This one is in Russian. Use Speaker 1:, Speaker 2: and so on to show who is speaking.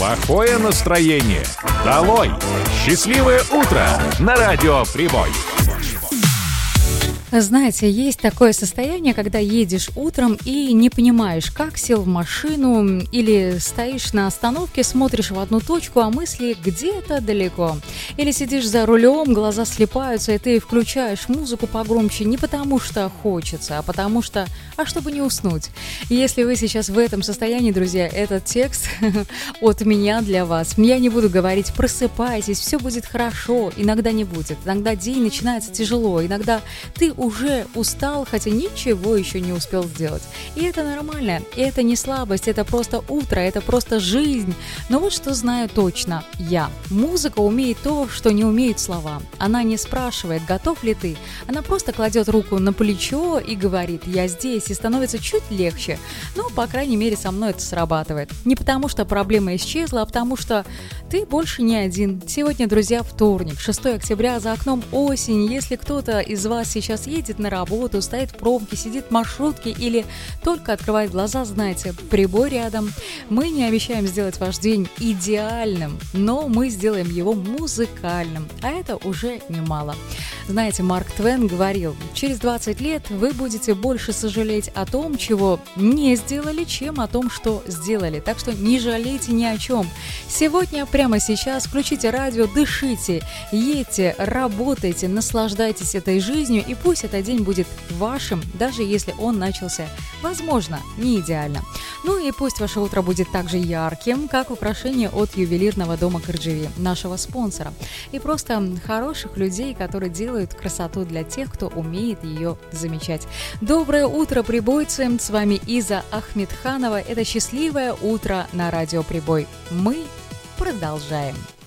Speaker 1: плохое настроение долой! Счастливое утро на Радио Прибой!
Speaker 2: Знаете, есть такое состояние, когда едешь утром и не понимаешь, как сел в машину, или стоишь на остановке, смотришь в одну точку, а мысли где-то далеко. Или сидишь за рулем, глаза слипаются, и ты включаешь музыку погромче не потому что хочется, а потому что, чтобы не уснуть. И если вы сейчас в этом состоянии, друзья, этот текст от меня для вас. Я не буду говорить «просыпайтесь, все будет хорошо», иногда не будет. Иногда день начинается тяжело, иногда ты уже устал, хотя ничего еще не успел сделать. И это нормально, и это не слабость, это просто утро, это просто жизнь. Но вот что знаю точно я. Музыка умеет то, что не умеют слова. Она не спрашивает, готов ли ты. Она просто кладет руку на плечо и говорит «я здесь», и становится чуть легче. Но, по крайней мере, со мной это срабатывает. Не потому, что проблема исчезла, а потому, что ты больше не один. Сегодня, друзья, вторник, 6 октября, за окном осень. Если кто-то из вас сейчас едет на работу, стоит в пробке, сидит в маршрутке или только открывает глаза, знайте, Прибой рядом. Мы не обещаем сделать ваш день идеальным, но мы сделаем его музыкальным, а это уже немало. Знаете, Марк Твен говорил, через 20 лет вы будете больше сожалеть о том, чего не сделали, чем о том, что сделали. Так что не жалейте ни о чем. Сегодня, прямо сейчас, включите радио, дышите, едьте, работайте, наслаждайтесь этой жизнью, и пусть этот день будет вашим, даже если он начался, возможно, не идеально. Ну и пусть ваше утро будет так же ярким, как украшение от ювелирного дома Кырдживи, нашего спонсора. И просто хороших людей, которые делают красоту для тех, кто умеет ее замечать. Доброе утро, прибойцы! С вами Иза Ахмедханова. Это «Счастливое утро» на Радио Прибой. Мы продолжаем.